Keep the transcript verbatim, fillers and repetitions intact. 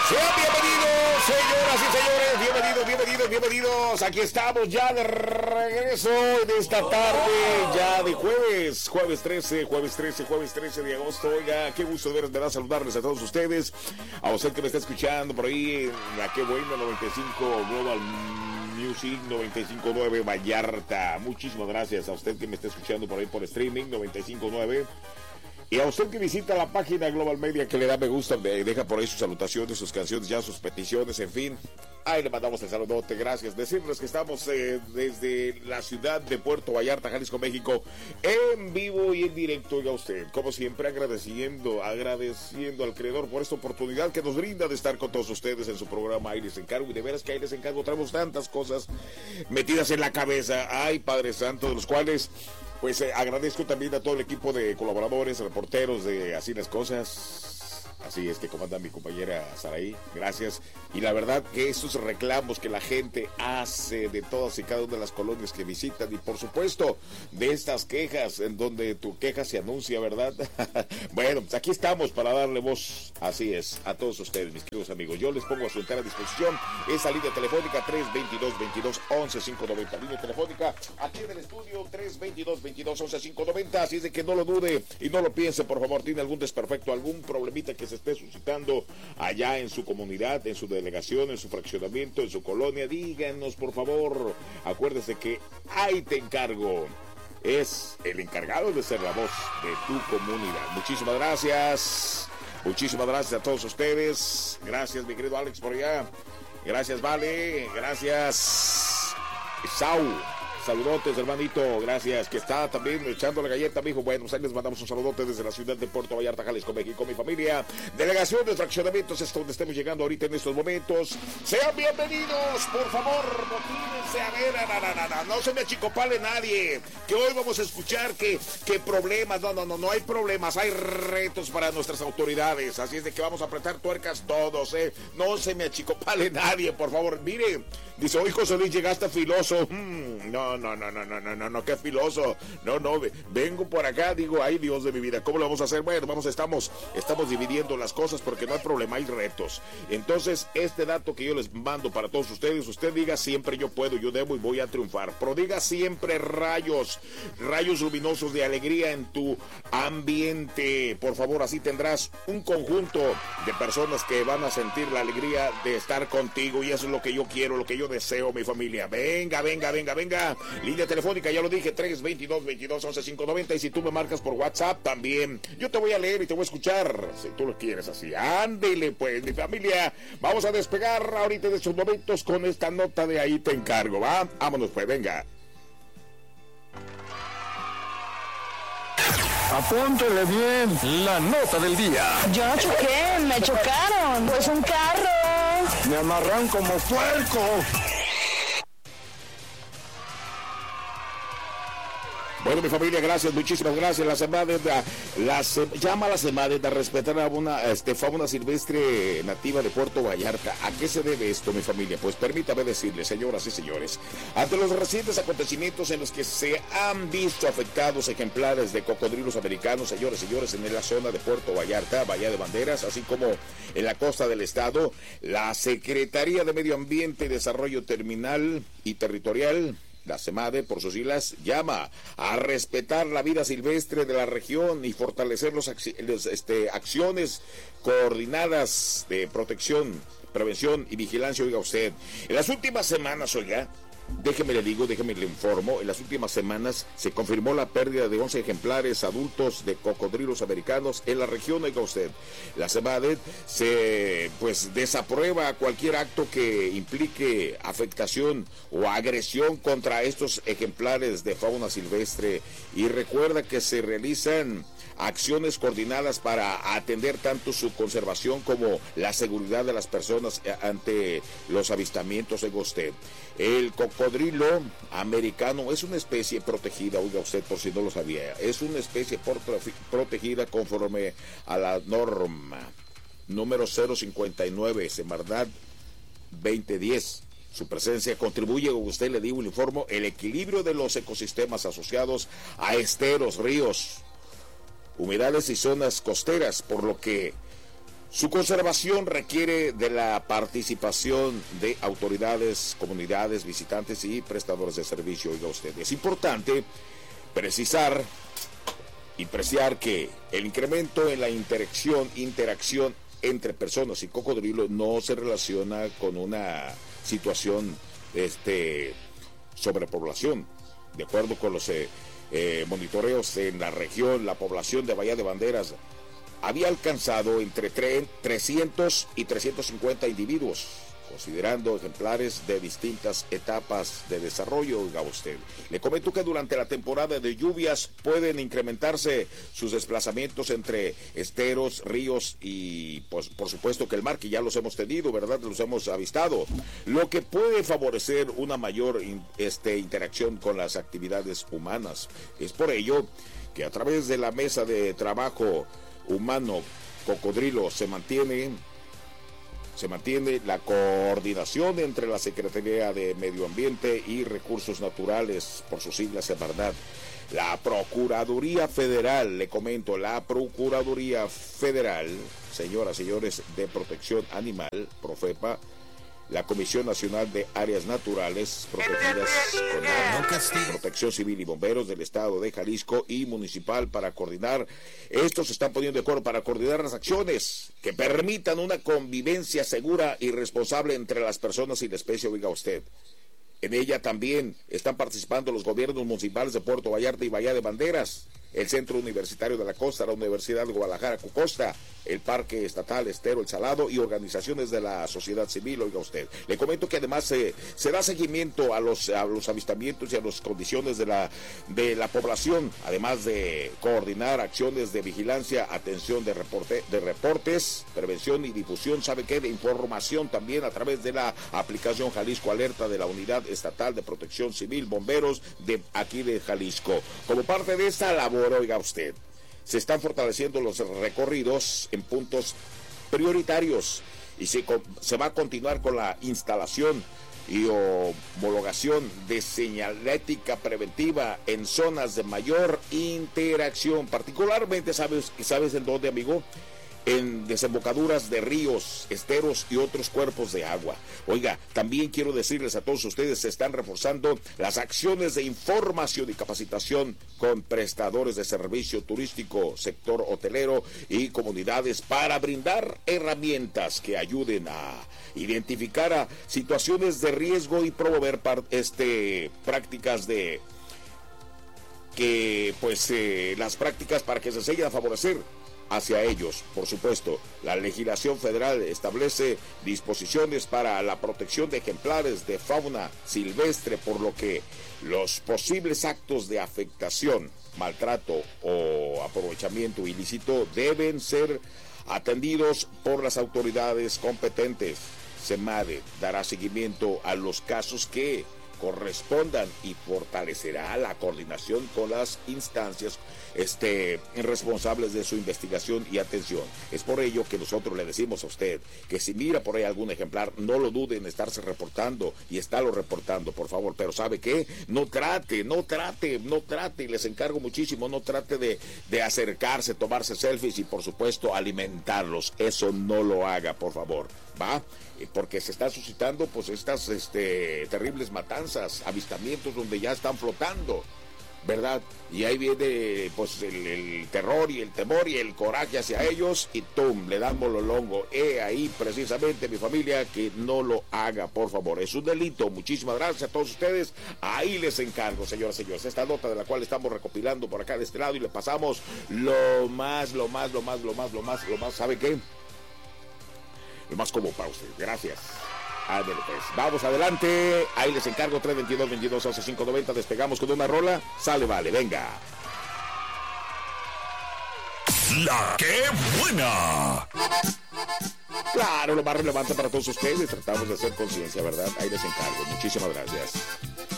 Sean bienvenidos, señoras y señores, bienvenidos, bienvenidos, bienvenidos. Aquí estamos ya de regreso en esta tarde, ya de jueves, jueves trece, jueves trece, jueves trece de agosto. Oiga, qué gusto de verdad saludarles a todos ustedes. A usted que me está escuchando por ahí en la Qué Bueno noventa y cinco Global Music, noventa y cinco punto nueve Vallarta. Muchísimas gracias a usted que me está escuchando por ahí por streaming, noventa y cinco punto nueve. Y a usted que visita la página Global Media, que le da me gusta, me deja por ahí sus salutaciones, sus canciones, ya sus peticiones, en fin. Ahí le mandamos el saludote, gracias. Decirles que estamos eh, desde la ciudad de Puerto Vallarta, Jalisco, México, en vivo y en directo. Y a usted, como siempre, agradeciendo, agradeciendo al Creador por esta oportunidad que nos brinda de estar con todos ustedes en su programa Ahí les encargo. Y de veras que ahí les encargo, traemos tantas cosas metidas en la cabeza. Ay, Padre Santo, de los cuales... Pues eh, agradezco también a todo el equipo de colaboradores, reporteros de Así las Cosas. Así es que comanda mi compañera Saraí, gracias. Y la verdad que esos reclamos que la gente hace de todas y cada una de las colonias que visitan, y por supuesto de estas quejas en donde tu queja se anuncia, ¿verdad? Bueno, pues aquí estamos para darle voz, así es, a todos ustedes, mis queridos amigos. Yo les pongo a su entera disposición esa línea telefónica tres veintidós, veintidós, once, quinientos noventa, línea telefónica aquí en el estudio tres veintidós, veintidós, once, quinientos noventa, así es de que no lo dude y no lo piense, por favor. Tiene algún desperfecto, algún problemita que se esté suscitando allá en su comunidad, en su delegación, en su fraccionamiento, en su colonia, díganos por favor. Acuérdese que ahí te encargo, es el encargado de ser la voz de tu comunidad. Muchísimas gracias, muchísimas gracias a todos ustedes. Gracias, mi querido Alex, por allá. Gracias, Vale, gracias, Sau. Saludotes, hermanito, gracias, que está también echando la galleta, mijo. Bueno, pues ahí les mandamos un saludote desde la ciudad de Puerto Vallarta, Jalisco, México, mi familia. Delegación de fraccionamientos es donde estemos llegando ahorita en estos momentos. Sean bienvenidos, por favor, motívense, a ver, na, na, na, na, no se me achicopale nadie, que hoy vamos a escuchar que, que problemas, no, no, no, no hay problemas, hay retos para nuestras autoridades, así es de que vamos a apretar tuercas todos, eh, no se me achicopale nadie, por favor. Mire, dice, hoy José Luis llegaste filoso, hmm, no, No, no, no, no, no, no, no, qué filoso. No, no, vengo por acá, digo, ay Dios de mi vida, ¿cómo lo vamos a hacer? Bueno, vamos, estamos, estamos dividiendo las cosas porque no hay problema, hay retos. Entonces, este dato que yo les mando para todos ustedes, usted diga siempre yo puedo, yo debo y voy a triunfar. Pero diga siempre rayos, rayos luminosos de alegría en tu ambiente. Por favor, así tendrás un conjunto de personas que van a sentir la alegría de estar contigo, y eso es lo que yo quiero, lo que yo deseo, mi familia. Venga, venga, venga, venga. Línea telefónica, ya lo dije, tres veintidós, veintidós, once, quinientos noventa, y si tú me marcas por WhatsApp también, yo te voy a leer y te voy a escuchar, si tú lo quieres así. Ándele pues, mi familia, vamos a despegar ahorita de estos momentos con esta nota de Ahí te encargo, ¿va? Vámonos pues, venga. Apúntele bien la nota del día. Yo no choqué, me chocaron, pues un carro. Me amarran como puerco. Bueno, mi familia, gracias, muchísimas gracias. La semana de la, la se, llama la semana de respetar a una este, fauna silvestre nativa de Puerto Vallarta. ¿A qué se debe esto, mi familia? Pues permítame decirles, señoras y señores, ante los recientes acontecimientos en los que se han visto afectados ejemplares de cocodrilos americanos, señores y señores, en la zona de Puerto Vallarta, Bahía de Banderas, así como en la costa del estado, la Secretaría de Medio Ambiente y Desarrollo Terminal y Territorial, la SEMADE, por sus siglas, llama a respetar la vida silvestre de la región y fortalecer los, los este, acciones coordinadas de protección, prevención y vigilancia. Oiga usted, en las últimas semanas, oiga, déjeme le digo, déjeme le informo, en las últimas semanas se confirmó la pérdida de once ejemplares adultos de cocodrilos americanos en la región. Oiga usted, la SEMADE se pues desaprueba cualquier acto que implique afectación o agresión contra estos ejemplares de fauna silvestre, y recuerda que se realizan acciones coordinadas para atender tanto su conservación como la seguridad de las personas ante los avistamientos. Oiga usted, el cocodrilo americano es una especie protegida, oiga usted, por si no lo sabía, es una especie por, protegida conforme a la norma número cero cincuenta y nueve, Semarnat veinte diez. Su presencia contribuye, como usted le digo, le informo, el equilibrio de los ecosistemas asociados a esteros, ríos, humedales y zonas costeras, por lo que Su conservación requiere de la participación de autoridades, comunidades, visitantes y prestadores de servicio. Oiga usted, es importante precisar y preciar que el incremento en la interacción, interacción entre personas y cocodrilo no se relaciona con una situación de este, sobrepoblación. De acuerdo con los eh, eh, monitoreos en la región, la población de Bahía de Banderas había alcanzado entre trescientos y trescientos cincuenta individuos, considerando ejemplares de distintas etapas de desarrollo. Oiga usted, le comento que durante la temporada de lluvias pueden incrementarse sus desplazamientos entre esteros, ríos y pues por supuesto que el mar, que ya los hemos tenido, ¿verdad? Los hemos avistado, lo que puede favorecer una mayor este, interacción con las actividades humanas. Es por ello que a través de la mesa de trabajo humano cocodrilo se mantiene se mantiene la coordinación entre la Secretaría de Medio Ambiente y Recursos Naturales, por sus siglas en verdad, la Procuraduría Federal, le comento, la Procuraduría Federal, señoras y señores, de Protección Animal, Profepa, la Comisión Nacional de Áreas Naturales Protegidas, CONAP, Protección Civil y Bomberos del Estado de Jalisco y Municipal para coordinar. Estos se están poniendo de acuerdo para coordinar las acciones que permitan una convivencia segura y responsable entre las personas y la especie, oiga usted. En ella también están participando los gobiernos municipales de Puerto Vallarta y Bahía de Banderas, el Centro Universitario de la Costa, la Universidad de Guadalajara, Cucosta, el Parque Estatal Estero El Salado y organizaciones de la sociedad civil, oiga usted. Le comento que además eh, se da seguimiento a los, a los avistamientos y a las condiciones de la, de la población, además de coordinar acciones de vigilancia, atención de, reporte, de reportes, prevención y difusión, ¿sabe qué? De información también a través de la aplicación Jalisco Alerta de la Unidad Estatal de Protección Civil, Bomberos de aquí de Jalisco. Como parte de esta labor, oiga usted, se están fortaleciendo los recorridos en puntos prioritarios y se, se va a continuar con la instalación y homologación de señalética preventiva en zonas de mayor interacción, particularmente, ¿sabes, sabes en dónde, amigo? En desembocaduras de ríos, esteros y otros cuerpos de agua. Oiga, también quiero decirles a todos ustedes, se están reforzando las acciones de información y capacitación con prestadores de servicio turístico, sector hotelero y comunidades para brindar herramientas que ayuden a identificar a situaciones de riesgo y promover este, prácticas de que pues eh, las prácticas para que se enseñen a favorecer hacia ellos. Por supuesto, la legislación federal establece disposiciones para la protección de ejemplares de fauna silvestre, por lo que los posibles actos de afectación, maltrato o aprovechamiento ilícito deben ser atendidos por las autoridades competentes. SEMADE dará seguimiento a los casos que correspondan y fortalecerá la coordinación con las instancias este, responsables de su investigación y atención. Es por ello que nosotros le decimos a usted que si mira por ahí algún ejemplar, no lo dude en estarse reportando y estarlo reportando, por favor. Pero ¿sabe qué? No trate, no trate, no trate, y les encargo muchísimo, no trate de, de acercarse, tomarse selfies y por supuesto alimentarlos. Eso no lo haga, por favor, ¿va? Porque se están suscitando pues estas este, terribles matanzas, avistamientos donde ya están flotando, ¿verdad? Y ahí viene pues el, el terror y el temor y el coraje hacia ellos y ¡tum! Le dan bololongo. He ahí precisamente, mi familia, que no lo haga, por favor. Es un delito. Muchísimas gracias a todos ustedes. Ahí les encargo, señoras y señores, esta nota de la cual estamos recopilando por acá de este lado y le pasamos lo más, lo más, lo más, lo más, lo más, lo más, ¿sabe qué? Lo más común para usted. Gracias. Ándale, pues. Vamos adelante. Ahí les encargo. tres veintidós veintidós once cinco noventa. Despegamos con una rola. Sale, vale. Venga. La que buena. Claro, lo más relevante para todos ustedes. Tratamos de hacer conciencia, ¿verdad? Ahí les encargo. Muchísimas gracias.